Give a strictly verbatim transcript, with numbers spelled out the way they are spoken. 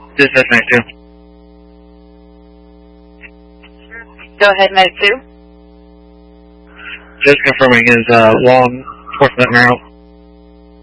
Dispatch Medic two. Go ahead, Medic two. Just confirming his uh, law enforcement route.